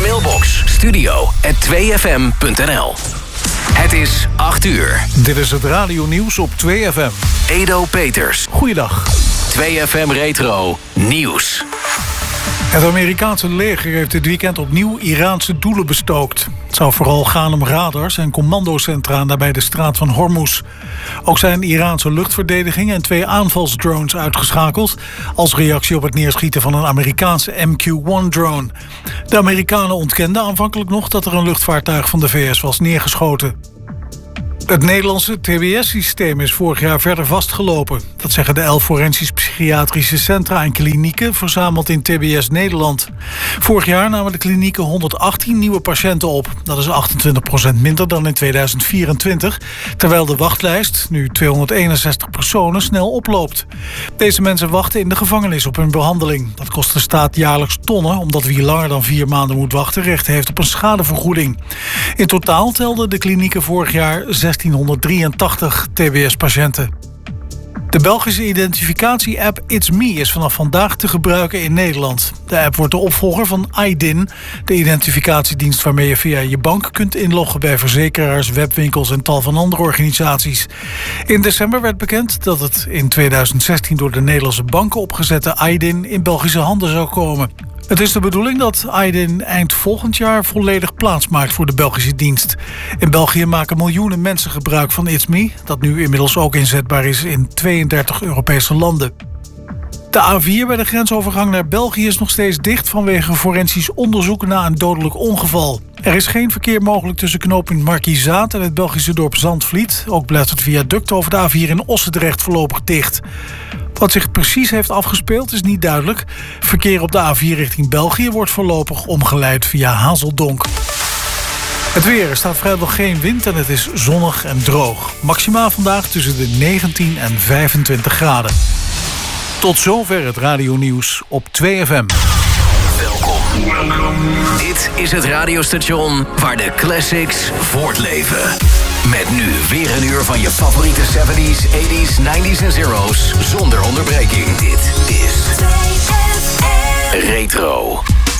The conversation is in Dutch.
mailbox studio@2fm.nl. Het is 8 uur. Dit is het radionieuws op 2FM. Edo Peters. Goeiedag. 2FM Retro Nieuws. Het Amerikaanse leger heeft dit weekend opnieuw Iraanse doelen bestookt. Het zou vooral gaan om radars en commandocentra nabij de straat van Hormuz. Ook zijn Iraanse luchtverdediging en 2 aanvalsdrones uitgeschakeld als reactie op het neerschieten van een Amerikaanse MQ-1-drone. De Amerikanen ontkenden aanvankelijk nog dat er een luchtvaartuig van de VS was neergeschoten. Het Nederlandse TBS-systeem is vorig jaar verder vastgelopen. Dat zeggen de 11 forensisch-psychiatrische centra en klinieken verzameld in TBS Nederland. Vorig jaar namen de klinieken 118 nieuwe patiënten op. Dat is 28% minder dan in 2024, terwijl de wachtlijst, nu 261 personen, snel oploopt. Deze mensen wachten in de gevangenis op hun behandeling. Dat kost de staat jaarlijks tonnen, omdat wie langer dan 4 maanden moet wachten recht heeft op een schadevergoeding. In totaal telden de klinieken vorig jaar 1683 TBS-patiënten. De Belgische identificatie-app It's Me is vanaf vandaag te gebruiken in Nederland. De app wordt de opvolger van iDin, de identificatiedienst waarmee je via je bank kunt inloggen bij verzekeraars, webwinkels en tal van andere organisaties. In december werd bekend dat het in 2016 door de Nederlandse banken opgezette iDin in Belgische handen zou komen. Het is de bedoeling dat iDin eind volgend jaar volledig plaatsmaakt voor de Belgische dienst. In België maken miljoenen mensen gebruik van It's Me, dat nu inmiddels ook inzetbaar is in 32 Europese landen. De A4 bij de grensovergang naar België is nog steeds dicht vanwege forensisch onderzoek na een dodelijk ongeval. Er is geen verkeer mogelijk tussen knooppunt Markizaat en het Belgische dorp Zandvliet. Ook blijft het viaduct over de A4 in Ossendrecht voorlopig dicht. Wat zich precies heeft afgespeeld is niet duidelijk. Verkeer op de A4 richting België wordt voorlopig omgeleid via Hazeldonk. Het weer, er staat vrijwel geen wind en het is zonnig en droog. Maximaal vandaag tussen de 19 en 25 graden. Tot zover het radionieuws op 2FM. Welkom. Dit is het radiostation waar de classics voortleven. Met nu weer een uur van je favoriete 70s, 80s, 90s en zeros zonder onderbreking. Dit is 2FM Retro.